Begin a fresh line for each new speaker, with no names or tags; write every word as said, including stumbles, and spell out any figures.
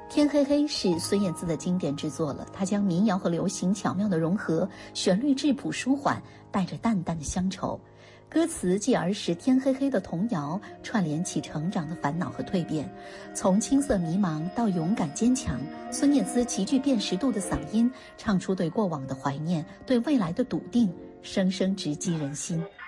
天黑黑是孙燕姿的经典之作了，她将民谣和流行巧妙的融合，旋律质朴舒缓，带着淡淡的乡愁。歌词既儿时天黑黑的童谣，串联起成长的烦恼和蜕变。从青涩迷茫到勇敢坚强，孙燕姿极具辨识度的嗓音，唱出对过往的怀念，对未来的笃定，声声直击人心。